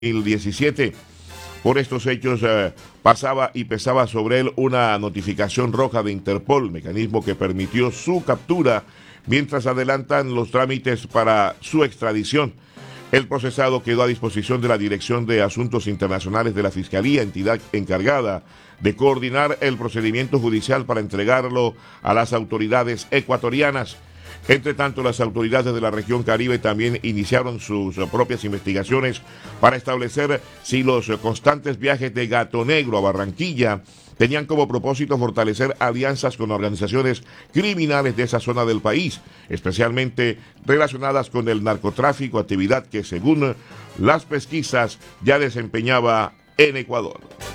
2017. Por estos hechos pasaba y pesaba sobre él una notificación roja de Interpol, mecanismo que permitió su captura mientras adelantan los trámites para su extradición. El procesado quedó a disposición de la Dirección de Asuntos Internacionales de la Fiscalía, entidad encargada de coordinar el procedimiento judicial para entregarlo a las autoridades ecuatorianas. Entre tanto, las autoridades de la región Caribe también iniciaron sus propias investigaciones para establecer si los constantes viajes de Gato Negro a Barranquilla tenían como propósito fortalecer alianzas con organizaciones criminales de esa zona del país, especialmente relacionadas con el narcotráfico, actividad que según las pesquisas ya desempeñaba en Ecuador.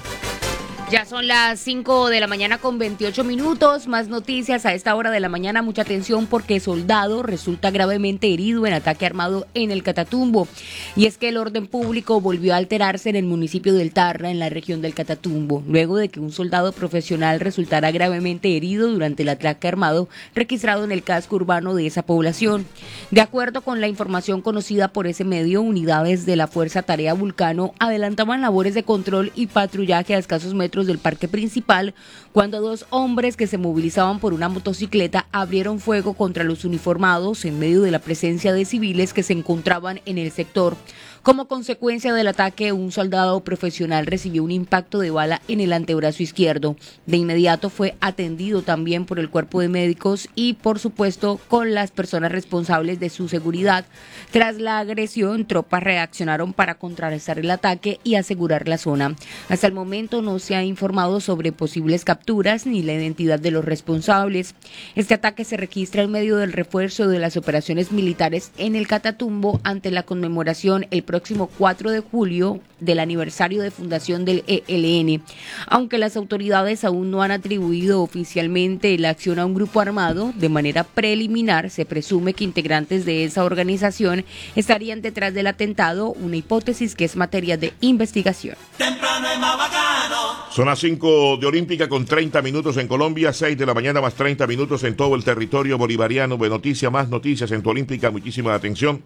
Ya son las 5 de la mañana con 28 minutos, más noticias a esta hora de la mañana, mucha atención porque soldado resulta gravemente herido en ataque armado en el Catatumbo. Y es que el orden público volvió a alterarse en el municipio del Tarra, en la región del Catatumbo, luego de que un soldado profesional resultara gravemente herido durante el ataque armado registrado en el casco urbano de esa población. De acuerdo con la información conocida por ese medio, unidades de la Fuerza Tarea Vulcano adelantaban labores de control y patrullaje a escasos metros del parque principal cuando dos hombres que se movilizaban por una motocicleta abrieron fuego contra los uniformados en medio de la presencia de civiles que se encontraban en el sector. Como consecuencia del ataque, un soldado profesional recibió un impacto de bala en el antebrazo izquierdo. De inmediato fue atendido también por el cuerpo de médicos y, por supuesto, con las personas responsables de su seguridad. Tras la agresión, tropas reaccionaron para contrarrestar el ataque y asegurar la zona. Hasta el momento no se ha informado sobre posibles capturas ni la identidad de los responsables. Este ataque se registra en medio del refuerzo de las operaciones militares en el Catatumbo ante la conmemoración el próximo 4 de julio del aniversario de fundación del ELN. Aunque las autoridades aún no han atribuido oficialmente la acción a un grupo armado, de manera preliminar se presume que integrantes de esa organización estarían detrás del atentado, una hipótesis que es materia de investigación. Temprano es más bacano. Son las 5 de Olímpica con 30 minutos en Colombia, 6 de la mañana más 30 minutos en todo el territorio bolivariano. De noticias, más noticias en tu Olímpica, muchísima atención.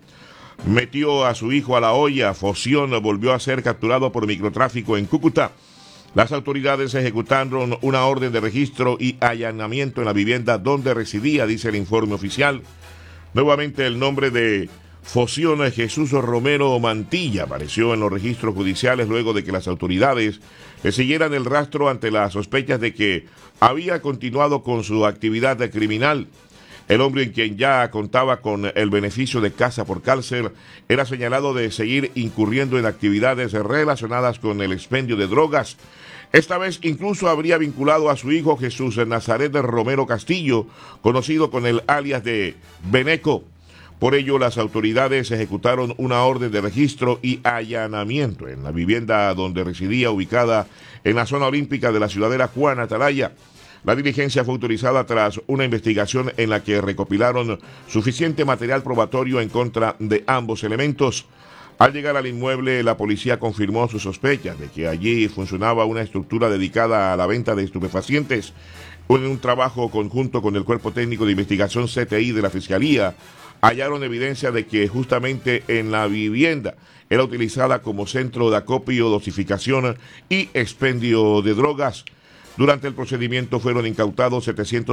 Metió a su hijo a la olla. Foción volvió a ser capturado por microtráfico en Cúcuta. Las autoridades ejecutaron una orden de registro y allanamiento en la vivienda donde residía, dice el informe oficial. Nuevamente el nombre de Foción Jesús Romero Mantilla apareció en los registros judiciales luego de que las autoridades le siguieran el rastro ante las sospechas de que había continuado con su actividad criminal. El hombre, en quien ya contaba con el beneficio de casa por cárcel, era señalado de seguir incurriendo en actividades relacionadas con el expendio de drogas. Esta vez incluso habría vinculado a su hijo Jesús Nazaret Romero Castillo, conocido con el alias de Beneco. Por ello, las autoridades ejecutaron una orden de registro y allanamiento en la vivienda donde residía, ubicada en la zona olímpica de la ciudadela Juan Atalaya. La diligencia fue autorizada tras una investigación en la que recopilaron suficiente material probatorio en contra de ambos elementos. Al llegar al inmueble, la policía confirmó sus sospechas de que allí funcionaba una estructura dedicada a la venta de estupefacientes. En un trabajo conjunto con el Cuerpo Técnico de Investigación CTI de la Fiscalía, hallaron evidencia de que justamente en la vivienda era utilizada como centro de acopio, dosificación y expendio de drogas. Durante el procedimiento fueron incautados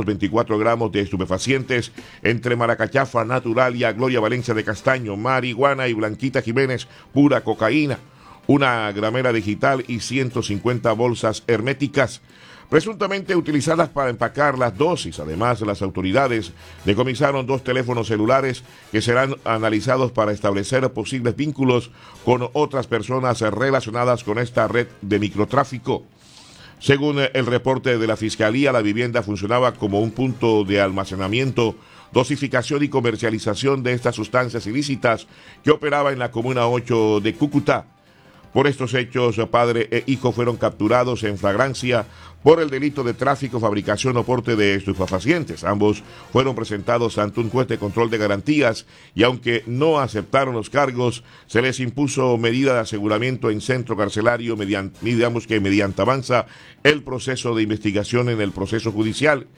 724 gramos de estupefacientes entre maracachafa natural y a Gloria Valencia de Castaño, marihuana y Blanquita Jiménez, pura cocaína, una gramera digital y 150 bolsas herméticas, presuntamente utilizadas para empacar las dosis. Además, las autoridades decomisaron 2 teléfonos celulares que serán analizados para establecer posibles vínculos con otras personas relacionadas con esta red de microtráfico. Según el reporte de la Fiscalía, la vivienda funcionaba como un punto de almacenamiento, dosificación y comercialización de estas sustancias ilícitas que operaba en la Comuna 8 de Cúcuta. Por estos hechos, padre e hijo fueron capturados en flagrancia por el delito de tráfico, fabricación o porte de estupefacientes. Ambos fueron presentados ante un juez de control de garantías y aunque no aceptaron los cargos, se les impuso medida de aseguramiento en centro carcelario mediante avanza el proceso de investigación en el proceso judicial.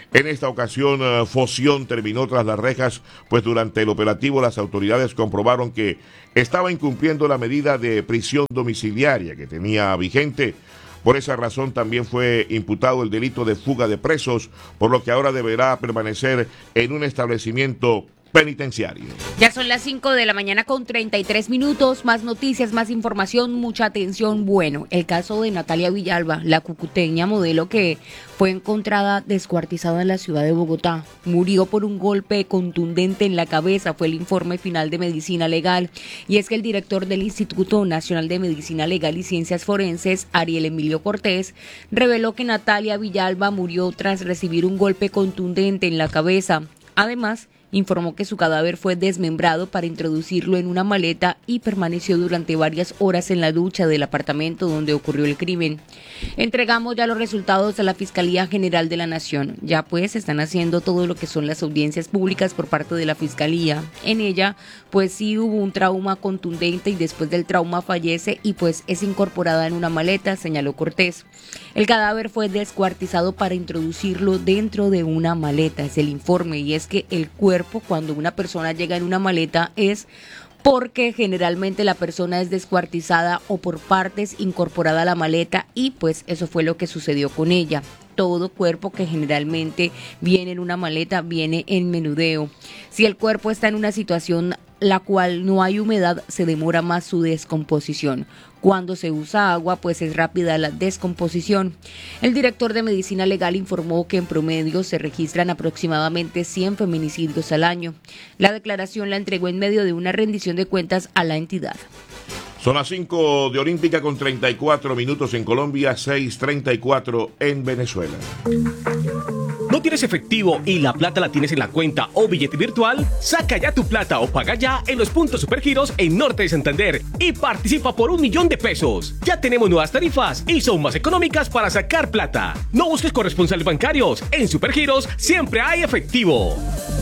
En esta ocasión, Foción terminó tras las rejas, pues durante el operativo las autoridades comprobaron que estaba incumpliendo la medida de prisión domiciliaria que tenía vigente. Por esa razón también fue imputado el delito de fuga de presos, por lo que ahora deberá permanecer en un establecimiento penitenciario. Ya son las 5 de la mañana con 33 minutos, más noticias, más información, mucha atención. Bueno, el caso de Natalia Villalba, la cucuteña modelo que fue encontrada descuartizada en la ciudad de Bogotá. Murió por un golpe contundente en la cabeza, fue el informe final de Medicina Legal. Y es que el director del Instituto Nacional de Medicina Legal y Ciencias Forenses, Ariel Emilio Cortés, reveló que Natalia Villalba murió tras recibir un golpe contundente en la cabeza. Además, informó que su cadáver fue desmembrado para introducirlo en una maleta y permaneció durante varias horas en la ducha del apartamento donde ocurrió el crimen. Entregamos ya los resultados a la Fiscalía General de la Nación. Ya pues están haciendo todo lo que son las audiencias públicas por parte de la Fiscalía. En ella pues sí hubo un trauma contundente y después del trauma fallece y pues es incorporada en una maleta, señaló Cortés. El cadáver fue descuartizado para introducirlo dentro de una maleta, es el informe, y es que el cuerpo, cuando una persona llega en una maleta, es porque generalmente la persona es descuartizada o por partes incorporada a la maleta, y pues eso fue lo que sucedió con ella. Todo cuerpo que generalmente viene en una maleta viene en menudeo. Si el cuerpo está en una situación la cual no hay humedad, se demora más su descomposición. Cuando se usa agua, pues es rápida la descomposición. El director de Medicina Legal informó que en promedio se registran aproximadamente 100 feminicidios al año. La declaración la entregó en medio de una rendición de cuentas a la entidad. Son las 5 de Olímpica con 34 minutos en Colombia, 6:34 en Venezuela. ¿No tienes efectivo y la plata la tienes en la cuenta o billete virtual? Saca ya tu plata o paga ya en los puntos Supergiros en Norte de Santander y participa por 1 millón de pesos. Ya tenemos nuevas tarifas y son más económicas para sacar plata. No busques corresponsales bancarios. En Supergiros siempre hay efectivo.